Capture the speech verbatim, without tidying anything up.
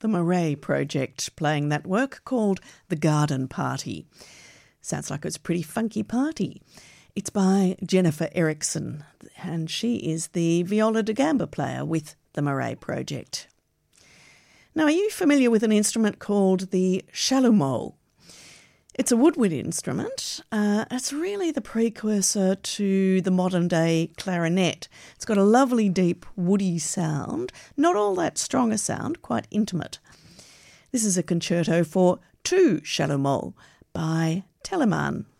the Murray Project, playing that work called The Garden Party. Sounds like it's a pretty funky party. It's by Jennifer Erickson, and she is the viola da gamba player with the Murray Project. Now, are you familiar with an instrument called the chalumeau? It's a woodwind instrument. Uh, it's really the precursor to the modern-day clarinet. It's got a lovely, deep, woody sound, not all that strong a sound, quite intimate. This is a concerto for two chalumeaux by Telemann.